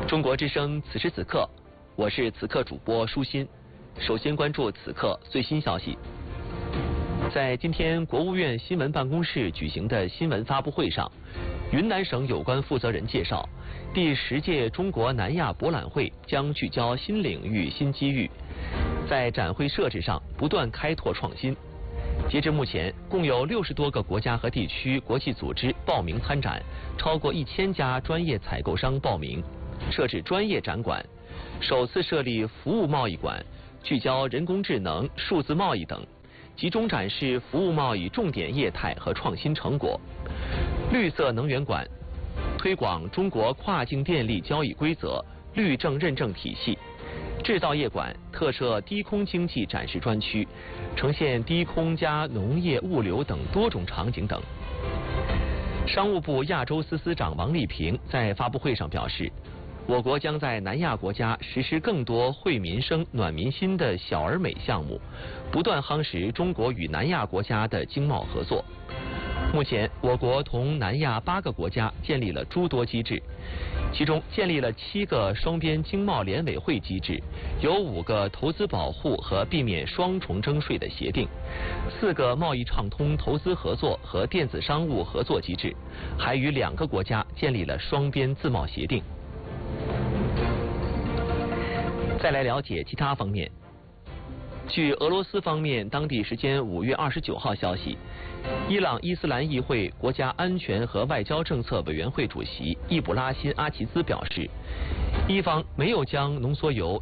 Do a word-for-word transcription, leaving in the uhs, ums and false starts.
中国之声，此时此刻，我是此刻主播舒心。首先关注此刻最新消息。在今天国务院新闻办公室举行的新闻发布会上，云南省有关负责人介绍，第十届中国南亚博览会将聚焦新领域、新机遇，在展会设置上不断开拓创新。截至目前，共有六十多个国家和地区、国际组织报名参展，超过一千家专业采购商报名，设置专业展馆，首次设立服务贸易馆，聚焦人工智能、数字贸易等，集中展示服务贸易重点业态和创新成果。绿色能源馆推广中国跨境电力交易规则、绿证认证体系。制造业馆特设低空经济展示专区，呈现低空加农业、物流等多种场景等。商务部亚洲司司长王丽萍在发布会上表示，我国将在南亚国家实施更多惠民生、暖民心的小而美项目，不断夯实中国与南亚国家的经贸合作。目前，我国同南亚八个国家建立了诸多机制，其中建立了七个双边经贸联委会机制，有五个投资保护和避免双重征税的协定，四个贸易畅通、投资合作和电子商务合作机制，还与两个国家建立了双边自贸协定。再来了解其他方面。据俄罗斯方面当地时间五月二十九号消息，伊朗伊斯兰议会国家安全和外交政策委员会主席易卜拉欣·阿齐兹表示，伊方没有将浓缩铀